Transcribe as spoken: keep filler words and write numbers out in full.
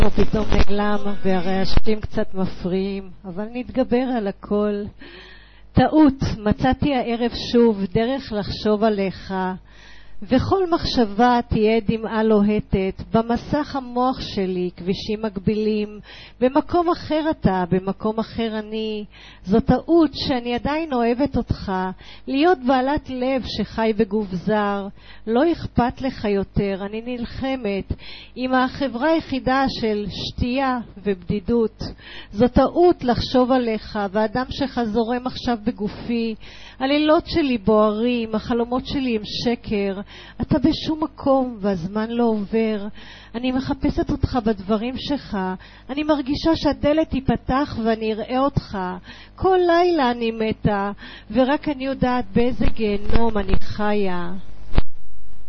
הוא פתאום נעלם והרעשים קצת מפריעים, אבל נתגבר על הכל. טעות, מצאתי הערב שוב דרך לחשוב עליך, וכל מחשבה תהיה דמעה לוהטת. במסך המוח שלי כבישים מגבילים, במקום אחר אתה, במקום אחר אני. זו טעות שאני עדיין אוהבת אותך, להיות בעלת לב שחי בגוף זר. לא אכפת לך יותר, אני נלחמת עם החברה היחידה של שתייה ובדידות. זו טעות לחשוב עליך, והאדם שלך זורם עכשיו בגופי. הלילות שלי בוערים, החלומות שלי הם שקר. אתה בשום מקום והזמן לא עובר. אני מחפשת אותך בדברים שלך. אני מרגישה שהדלת תיפתח ואני אראה אותך. כל לילה אני מתה, ורק אני יודעת באיזה גיהנום אני חיה.